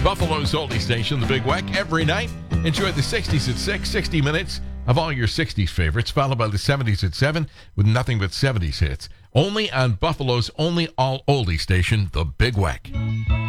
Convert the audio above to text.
Buffalo's oldie station, The Big Weck, every night. Enjoy the 60s at 6, 60 minutes of all your 60s favorites, followed by the 70s at 7 with nothing but 70s hits. Only on Buffalo's only all oldie station, The Big Weck.